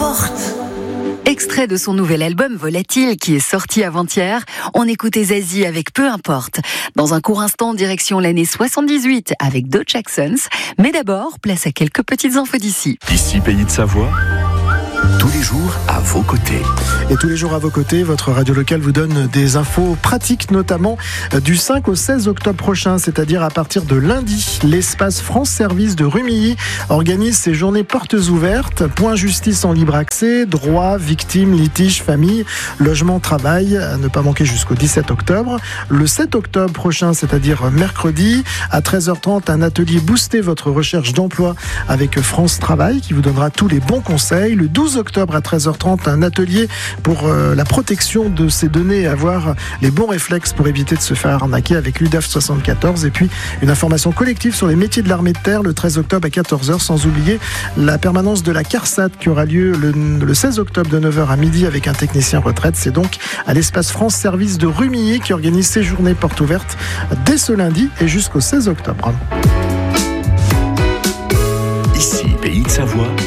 importe. Extrait de son nouvel album Volatile qui est sorti avant-hier, on écoutait Zazie avec Peu importe. Dans un court instant, direction l'année 78 avec The Jacksons. Mais d'abord, place à quelques petites infos d'ici. Ici, Pays de Savoie, tous les jours à vos côtés. Et tous les jours à vos côtés, votre radio locale vous donne des infos pratiques, notamment du 5 au 16 octobre prochain, c'est-à-dire à partir de lundi. L'espace France Service de Rumilly organise ses journées portes ouvertes. Point justice en libre accès, droit, victimes, litiges, famille, logement, travail, à ne pas manquer jusqu'au 17 octobre. Le 7 octobre prochain, c'est-à-dire mercredi, à 13h30, un atelier Booster votre recherche d'emploi avec France Travail qui vous donnera tous les bons conseils. Le 12 octobre à 13h30, un atelier pour la protection de ces données et avoir les bons réflexes pour éviter de se faire arnaquer avec l'UDAF 74. Et puis une information collective sur les métiers de l'armée de terre le 13 octobre à 14h, sans oublier la permanence de la CARSAT qui aura lieu le 16 octobre de 9h à midi avec un technicien retraite. C'est donc à l'espace France Service de Rumilly qui organise ses journées portes ouvertes dès ce lundi et jusqu'au 16 octobre. Ici, Pays de Savoie,